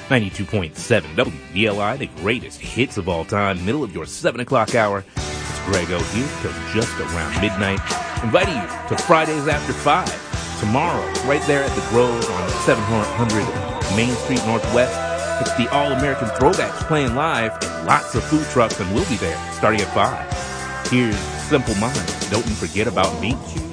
92.7 WVLI, the greatest hits of all time, middle of your 7 o'clock hour. It's Greg O here till just around midnight. Inviting you to Fridays After 5. Tomorrow, right there at the Grove on 700 Main Street Northwest. It's the All-American Throwbacks playing live and lots of food trucks, and we'll be there starting at 5. Here's Simple Minds, Don't You Forget About Me.